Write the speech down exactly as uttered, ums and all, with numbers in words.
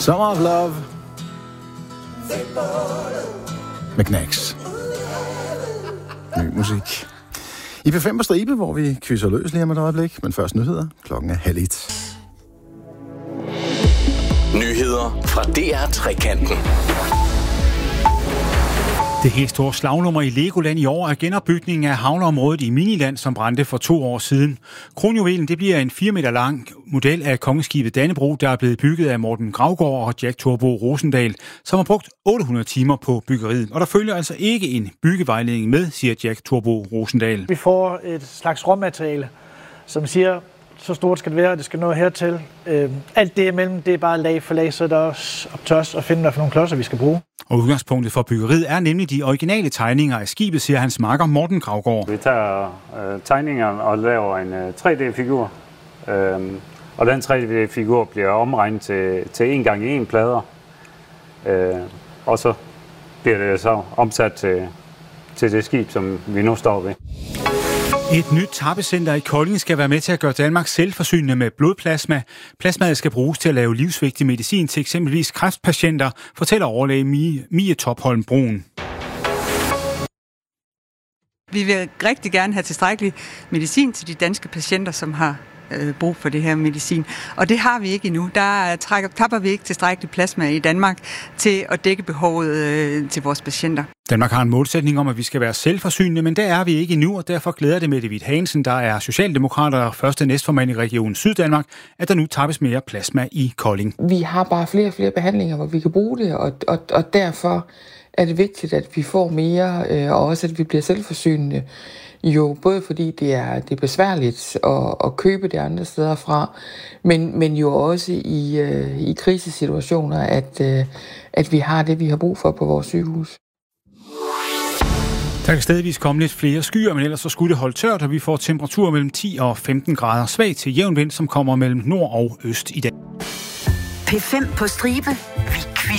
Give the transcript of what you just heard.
Summer of Love med Knacks. Ny musik. I P fem på stribe, hvor vi quizzer løs lige om et øjeblik, men først nyheder. Klokken er halv et. Nyheder fra D R Trekanten. Det helt store slagnummer i Legoland i år er genopbygningen af havneområdet i Miniland, som brændte for to år siden. Kronjuvelen, det bliver en fire meter lang model af kongeskibet Dannebrog, der er blevet bygget af Morten Gravgaard og Jack Turbo Rosendal, som har brugt otte hundrede timer på byggeriet. Og der følger altså ikke en byggevejledning med, siger Jack Turbo Rosendal. Vi får et slags råmateriale, som siger, så stort skal det være, det skal nå hertil. Øh, alt det imellem, det er bare lag for lag, så er der også op til os at finde, hvad for nogle klodser vi skal bruge. Og udgangspunktet for byggeriet er nemlig de originale tegninger af skibet, siger hans makker Morten Gravgaard. Vi tager øh, tegningerne og laver en øh, tre D-figur, øh, og den tre D-figur bliver omregnet til, til en gang en plader, øh, og så bliver det så omsat til, til det skib, som vi nu står ved. Et nyt tappecenter i Kolding skal være med til at gøre Danmark selvforsynende med blodplasma. Plasmaet skal bruges til at lave livsvigtig medicin til eksempelvis kræftpatienter, fortæller overlæge Mie, Mie Topholm Brun. Vi vil rigtig gerne have tilstrækkelig medicin til de danske patienter, som har øh, brug for det her medicin. Og det har vi ikke endnu. Der trækker, tapper vi ikke tilstrækkelig plasma i Danmark til at dække behovet øh, til vores patienter. Danmark har en målsætning om, at vi skal være selvforsynende, men der er vi ikke endnu, og derfor glæder det Mette Hvidt Hansen, der er socialdemokrat og første næstformand i Region Syddanmark, at der nu tappes mere plasma i Kolding. Vi har bare flere og flere behandlinger, hvor vi kan bruge det, og, og, og derfor er det vigtigt, at vi får mere, øh, og også at vi bliver selvforsynende. Jo, både fordi det er, det er besværligt at, at købe det andre steder fra, men, men jo også i, øh, i krisesituationer, at, øh, at vi har det, vi har brug for på vores sygehus. Der kan stedvis komme lidt flere skyer, men ellers så skulle det holde tørt, og vi får temperaturer mellem ti og femten grader. Svag til jævn vind, som kommer mellem nord og øst i dag. P fem på stribe. Vi